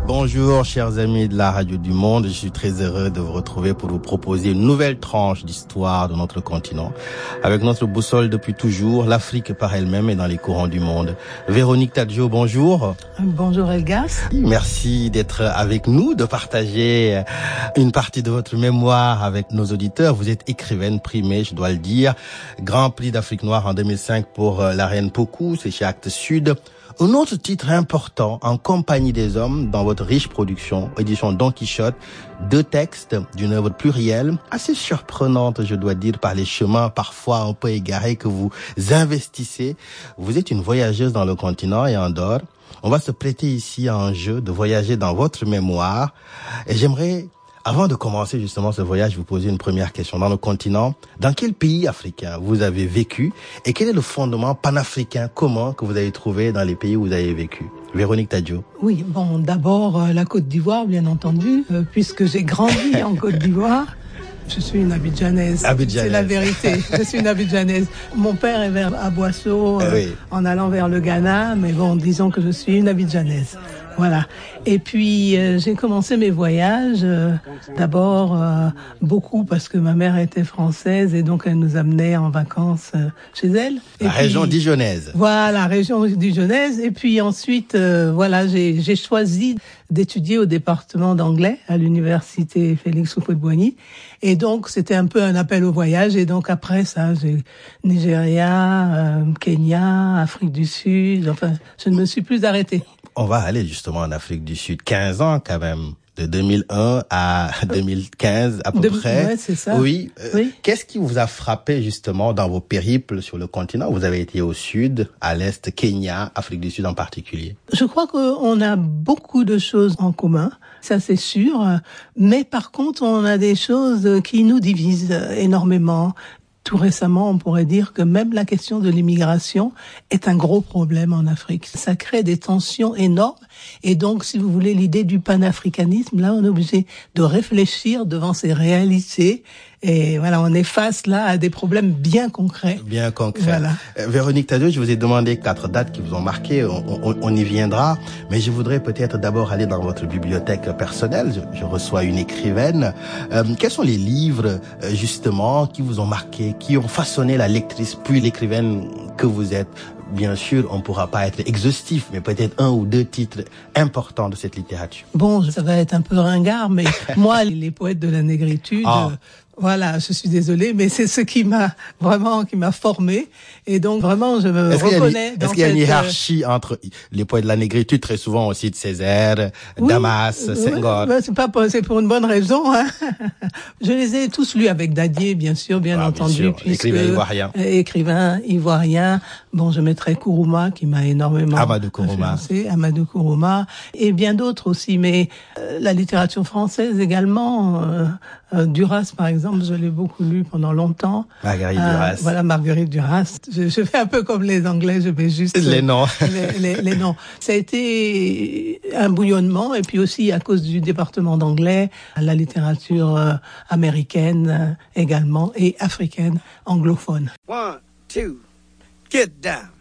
Bonjour chers amis de la Radio du Monde, je suis très heureux de vous retrouver pour vous proposer une nouvelle tranche d'histoire de notre continent, avec notre boussole depuis toujours, l'Afrique par elle-même et dans les courants du monde. Véronique Tadjo, bonjour. Bonjour Elgas. Merci d'être avec nous, de partager une partie de votre mémoire avec nos auditeurs. Vous êtes écrivaine primée, je dois le dire. Grand prix d'Afrique noire en 2005 pour La Reine Pocou, c'est chez Actes Sud. Un autre titre important, En compagnie des hommes, dans votre riche production, édition Don Quichotte, 2 textes d'une œuvre plurielle, assez surprenante, je dois dire, par les chemins parfois un peu égarés que vous investissez. Vous êtes une voyageuse dans le continent et en dehors. On va se prêter ici à un jeu de voyager dans votre mémoire. Et j'aimerais, avant de commencer justement ce voyage, vous poser une première question. Dans le continent, dans quel pays africain vous avez vécu et quel est le fondement panafricain commun que vous avez trouvé dans les pays où vous avez vécu? Véronique Tadjo. Oui, bon, d'abord la Côte d'Ivoire, bien entendu, puisque j'ai grandi en Côte d'Ivoire. Je suis une Abidjanaise. C'est la vérité. Je suis une Abidjanaise. Mon père est vers à Boisseau, en allant vers le Ghana, mais bon, disons que je suis une Abidjanaise. Voilà. Et puis j'ai commencé mes voyages d'abord beaucoup parce que ma mère était française et donc elle nous amenait en vacances chez elle. Et région dijonnaise. Voilà, région dijonnaise. Et puis ensuite, voilà, j'ai choisi d'étudier au département d'anglais à l'université Félix Houphouët-Boigny. Et donc c'était un peu un appel au voyage. Et donc après ça, j'ai Nigeria, Kenya, Afrique du Sud. Enfin, je ne me suis plus arrêtée. On va aller justement en Afrique du Sud. 15 ans quand même. De 2001 à 2015 à peu près. Ouais, c'est ça. Oui. Qu'est-ce qui vous a frappé justement dans vos périples sur le continent? Vous avez été au sud, à l'est, Kenya, Afrique du Sud en particulier. Je crois qu'on a beaucoup de choses en commun, ça c'est sûr. Mais par contre, on a des choses qui nous divisent énormément. Tout récemment, on pourrait dire que même la question de l'immigration est un gros problème en Afrique. Ça crée des tensions énormes. Et donc, si vous voulez, l'idée du panafricanisme, là, on est obligé de réfléchir devant ces réalités. Et voilà, on est face là à des problèmes bien concrets. Bien concrets. Voilà. Véronique Tadjo, je vous ai demandé 4 dates qui vous ont marqué. On y viendra. Mais je voudrais peut-être d'abord aller dans votre bibliothèque personnelle. Je reçois une écrivaine. Quels sont les livres, justement, qui vous ont marqué, qui ont façonné la lectrice puis l'écrivaine que vous êtes? Bien sûr, on ne pourra pas être exhaustif, mais peut-être 1 ou 2 titres importants de cette littérature. Bon, ça va être un peu ringard, mais moi, les poètes de la négritude... Voilà, je suis désolée, mais c'est ce qui m'a formée. Et donc, vraiment, je me reconnais dans cette... Est-ce qu'il y a une hiérarchie entre les poètes de la négritude, très souvent aussi de Césaire, Damas, Senghor? C'est pour une bonne raison, hein. Je les ai tous lus avec Dadier, bien sûr, bien entendu. Puisque, écrivain ivoirien. Bon, je mettrai Kourouma, qui m'a énormément influencé, Amadou Kourouma, et bien d'autres aussi. Mais la littérature française également, Duras, par exemple, je l'ai beaucoup lu pendant longtemps. Marguerite Duras. Voilà, Marguerite Duras. Je fais un peu comme les Anglais, je vais juste... Les noms. les noms. Ça a été un bouillonnement, et puis aussi à cause du département d'anglais, la littérature américaine également, et africaine, anglophone. 1, 2, get down.